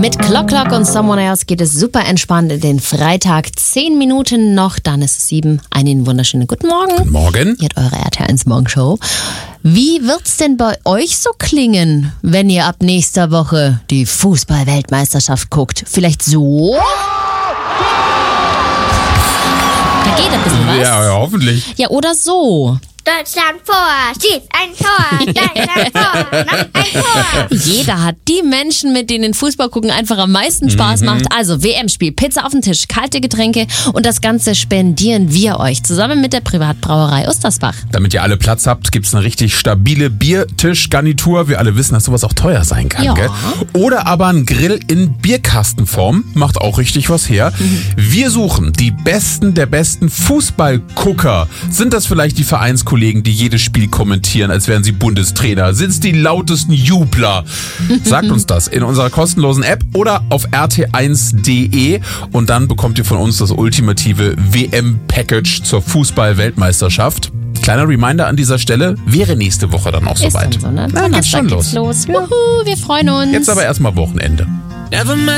Mit Clock und Someone Else geht es super entspannt in den Freitag. 10 Minuten noch, dann ist es 7. Einen wunderschönen guten Morgen. Guten Morgen. Ihr habt eure RTL1 Morgenshow. Wie wird's denn bei euch so klingen, wenn ihr ab nächster Woche die Fußball-Weltmeisterschaft guckt? Vielleicht so? Da geht ein bisschen was. Ja, hoffentlich. Ja, oder so. Deutschland vor, schieß ein Tor, Deutschland vor, noch ein Tor. Jeder hat die Menschen, mit denen Fußball gucken einfach am meisten Spaß macht. Also WM-Spiel, Pizza auf den Tisch, kalte Getränke und das Ganze spendieren wir euch zusammen mit der Privatbrauerei Ostersbach. Damit ihr alle Platz habt, gibt's eine richtig stabile Biertischgarnitur. Wir alle wissen, dass sowas auch teuer sein kann, Ja. gell? Oder aber ein Grill in Bierkastenform. Macht auch richtig was her. Wir suchen die Besten der besten Fußballgucker. Sind das vielleicht die Vereinskollegen, die jedes Spiel kommentieren, als wären sie Bundestrainer? Sind es die lautesten Jubler? Sagt uns das in unserer kostenlosen App oder auf rt1.de und dann bekommt ihr von uns das ultimative WM-Package zur Fußball-Weltmeisterschaft. Kleiner Reminder an dieser Stelle, wäre nächste Woche dann auch Ist soweit. dann so, ne? Na, geht's schon Donnerstag geht's los. Wuhu, wir freuen uns. Jetzt aber erstmal Wochenende. Never met